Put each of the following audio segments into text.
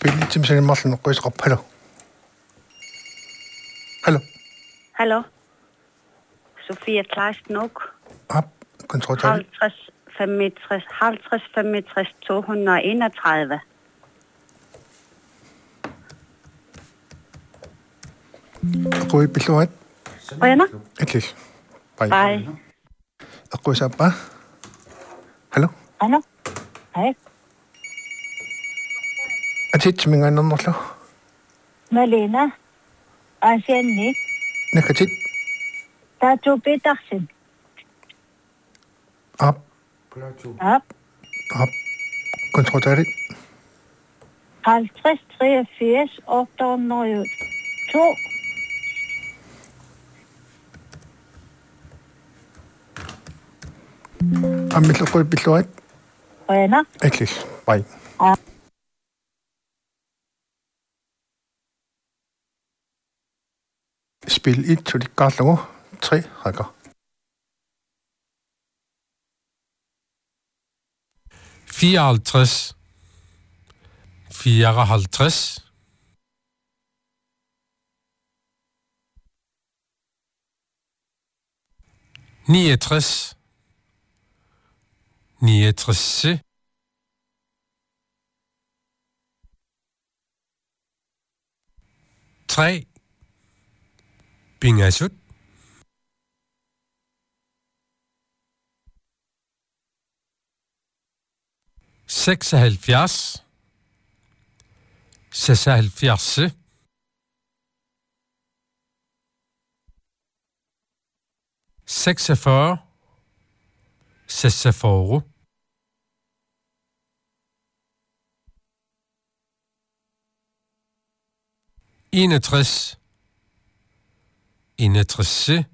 Spil til sådan Martin Røsrup. Hallo. Hallo. Hallo. Sofia Kleist-Nok. Op. Kontrol. 50 65 231. Røy Biloet. Rønner? Endelig. Bye. Røy Sabba. Hallo. Hallo. Hej. Atit minga nummerlo. Malena. Asianni. Nakatit. Tato Petersen. Op. Op. Op. Kontrol. 50 83 802. Amil Røy Biloet. Rønner. Endelig. Bye. Spil 1 til de gældende 3 rækker. 54 54 69 69 3 Bingasut 76 76 46 46 61 61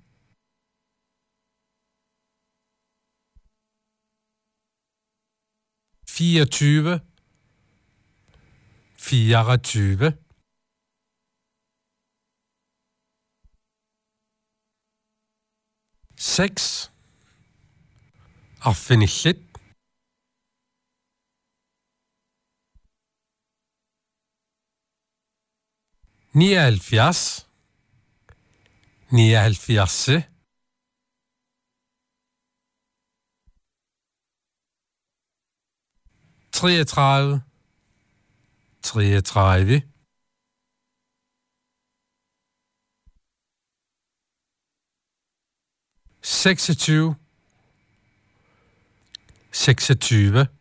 24 24 6 Affinitlet 79 79 33 33 26 26